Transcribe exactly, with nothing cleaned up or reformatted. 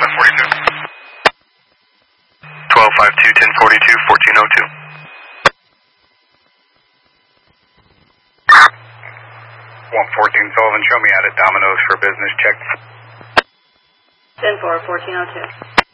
ten forty-two. twelve five two, ten forty-two, fourteen oh two. one fourteen Sullivan, show me out at Domino's for business check. ten four, fourteen oh two.